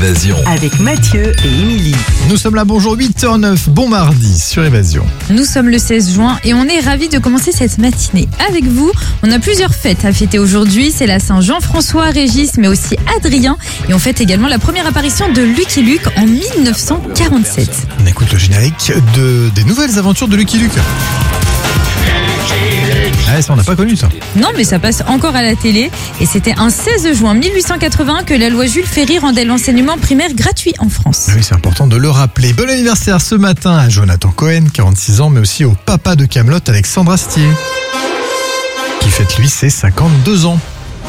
Évasion. Avec Mathieu et Émilie. Nous sommes là, bonjour, 8h09, bon mardi sur Évasion. Nous sommes le 16 juin et on est ravis de commencer cette matinée avec vous. On a plusieurs fêtes à fêter aujourd'hui. C'est la Saint-Jean-François, Régis, mais aussi Adrien. Et on fête également la première apparition de Lucky Luke en 1947. On écoute le générique des nouvelles aventures de Lucky Luke. Ah, ça on n'a pas connu ça. Non, mais ça passe encore à la télé. Et c'était un 16 juin 1881 que la loi Jules Ferry rendait l'enseignement primaire gratuit en France. Ah oui, c'est important de le rappeler. Bon anniversaire ce matin à Jonathan Cohen, 46 ans, mais aussi au papa de Kaamelott, Alexandre Astier, qui fête lui ses 52 ans.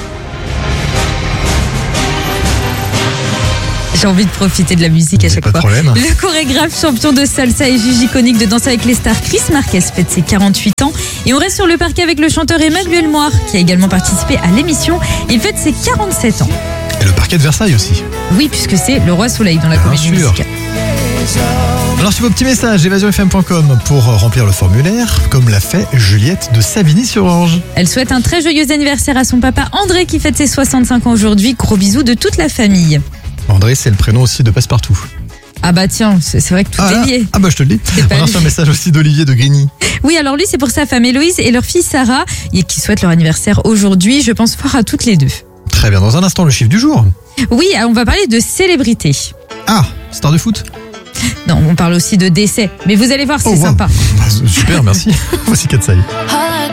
J'ai envie de profiter de la musique à chaque Pas de fois. problème. Le chorégraphe champion de salsa et juge iconique de Danse avec les stars, Chris Marquez, fête ses 48 ans. Et on reste sur le parquet avec le chanteur Emmanuel Moir, qui a également participé à l'émission. Il fête ses 47 ans. Et le parquet de Versailles aussi. Oui, puisque c'est le Roi Soleil dans la comédie sûr. musicale. Alors sur vos petits messages, évasionfm.com pour remplir le formulaire, comme l'a fait Juliette de Savigny-sur-Orge. Elle souhaite un très joyeux anniversaire à son papa André, qui fête ses 65 ans aujourd'hui. Gros bisous de toute la famille. André, c'est le prénom aussi de Passepartout. Ah bah tiens, c'est vrai que tout est lié. Ah bah je te le dis. pas On a reçu lui. un message aussi d'Olivier de Grigny. Oui, alors lui, c'est pour sa femme Héloïse et leur fille Sarah, et qui souhaitent leur anniversaire aujourd'hui. Je pense fort à toutes les deux. Très bien, dans un instant le chiffre du jour. Oui, on va parler de célébrités. Ah, star de foot. Non, on parle aussi de décès. Mais vous allez voir, c'est Oh, wow. sympa. Bah, super, merci. Voici Katsai. All I